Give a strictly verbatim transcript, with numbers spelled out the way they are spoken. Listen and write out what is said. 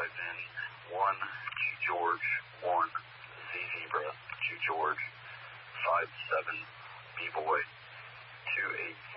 arrived in one G George, one Z Zebra, G George, five seven B Boy, two eight